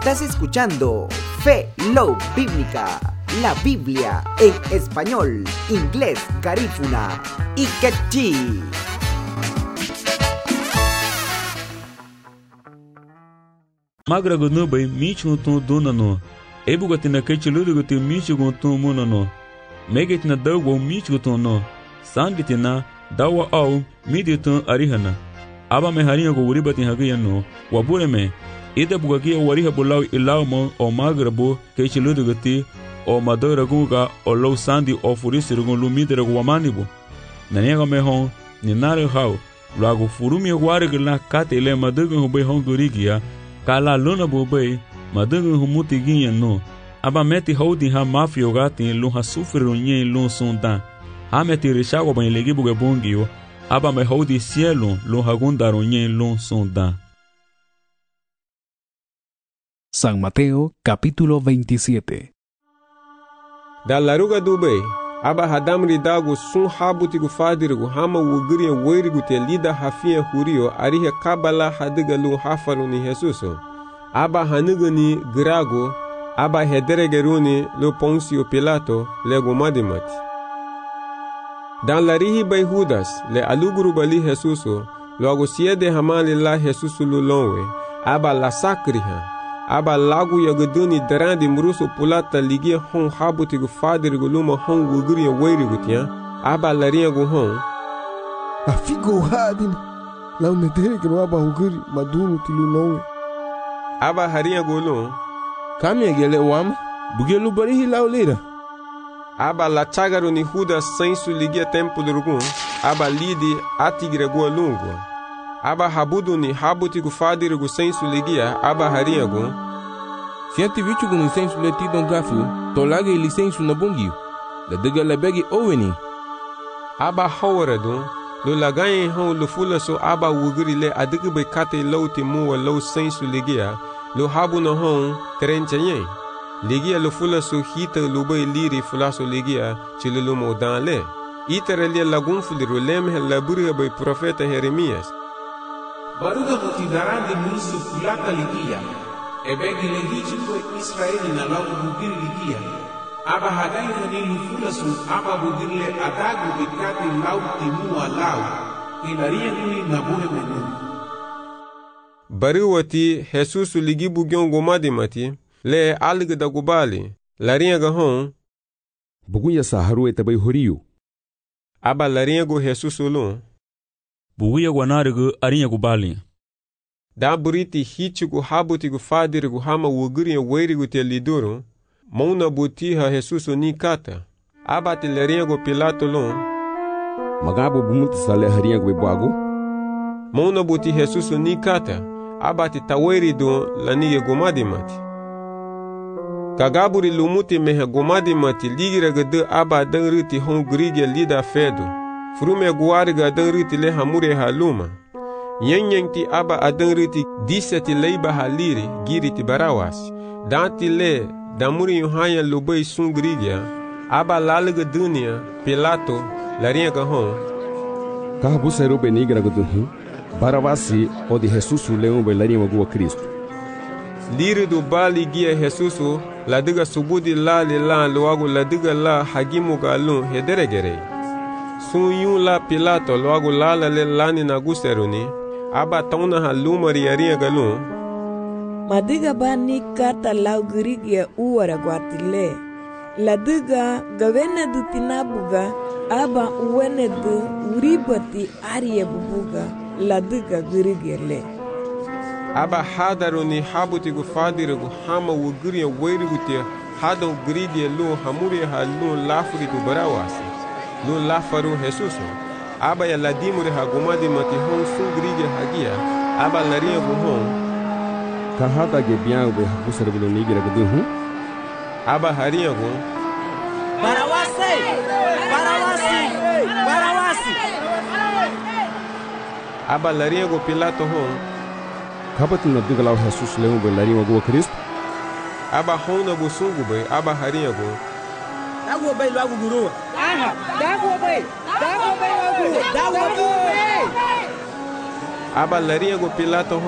Estás escuchando Fe, Love Bíblica, la Biblia en español, inglés, garífuna y quechí. Magra gunu bay michu tu dunano. Ebugat na kechuludu tu michu tu munano. Megit na dawo michu tu no. Sangitina dawa au miditu arihana. Aba me harinha go uribati hagiya no. Wabure me. Ida bugagia wariha bulau ilau mo o magrabo kechuludu gati o madora guga o low sandi o furisirugun lumidere wamanibu. Naniga me hon ni nare hau. Lago furumi warigla katele madugun bay hon gurigia. Kala luna bobei, madungu humuti ginha no. Aba meti holding ha mafio gati lu ha sufru nyen lu sonda. Ha meti rishago ban legi buge bongio. Aba me holdi cielo lu ha gundaro nyen lu sonda. San Mateo capítulo 27. Da laruga dubei, aba hadamri dago sun habutigu fadirigu hama wugiri weirigu te lida hafia hurio arihe kabala hadiga lu hafaru ni Jesuso. Aba hanugani grago, aba hederegeruni lu Poncio Pilato lego madimati. Dan larihi bay Judas le aluguru bali Jesuso, logo siede hamali la Jesuso lu lonwe, aba la sakriha. Aba lagu yagaduni darandi murusu pulata ligia hon habutigu fadirigu luma hon wugiri weirigu tia, aba laria gu hon. Afigo hadin, la uneteregeru aba wugiri madunu tilu nowe. Aba haria gu lun. Kami agele wam, bugelu barihi laulira. Aba la chagaru ni Judas sensu ligia tempo durugun, aba lidi atigre gu lungu. Aba habudu ni habutigu fadirigu sensu ligia, aba haria gu. Sianti vichugu ni sensu leti don gafu, tolage ili sensu na bungiu. La diga la begi oweni. Aba hawaredu, lo lagaye hon lo fula so aba wugiri le adigu be kate lauti muwa lau sensu ligia, lo habu na hon terenchayen. Ligia lo fula so hita lo bay liri fula so ligia, chile lo mo dan le. Itere lia lagun fuliru lemhe laburi bay profeta Jeremias. Baruga motidarandi murusu kulata ligia, ebegi lehichi kwe Israeli na lagu bugiri ligia, aba hadai hanilu fulasu aba bugirile adagu bikati lau timua lau, inaria nuni nabuhe menu. Bariwati Jesusu ligi bugyon gomadimati, le alga da gubali, laria gahon, bugunya saharu etabai horiyu. Aba laria go Jesusu lun. Buguya guanarigu arinha gubali. Da buriti hichigu habutigu fadirigu hama wugiri weirigu te liduru, mauna butiha Jesusu ni kata. Aba te leriago Pilato lon. Magabo bumuti sale hariago bebuago. Mauna buti Jesusu ni kata. Aba te taweridu laniye gomadimati. Kagaburi lumuti mehe gomadimati ligiragadu aba dangriti hongrigia lida fedu. Frume guariga adanriti le hamure haluma. Nyenyenti aba adanriti diseti leiba haliri giriti barawasi. Danti le damuri yuhanya lubei sungrigia. Aba laliga dunia Pilato lariaga hon. Kahabu seru benigra guduhu. Barawasi o de Jesusu leumbe lariaga gua Cristo. Liri do bali gia Jesusu ladiga subudi lali la luagu ladiga la hagimu galun hederegere. Sun yun la Pilato logo lala le lani na guseruni, aba tauna halumari aria galun. Madiga bani kata lau girigia uara guatile. Ladiga gavene du tinabuga, aba uwene du uribati aria bubuga, ladiga girigia le. Aba hadaruni habutigu fadirigu hama wugiria weirigu te hadau girigia lu hamuri halun lafuri du barawasi. Lu lafaru Jesuso, aba ya ladimuri hagumadi mati hon sungrige hagia, aba laria buhon. Kahata ge biang be habusar bulo nigira guduhu. Aba haria gu. Barawasi! Barawasi! Barawasi! Aba laria gu Pilato hon. Kabati na digalau Jesus leung be laria gu Cristo. Aba hona bu sungube, aba haria gu. Dago bay lagu guru. Dago bay lagu. Aba laria go Pilato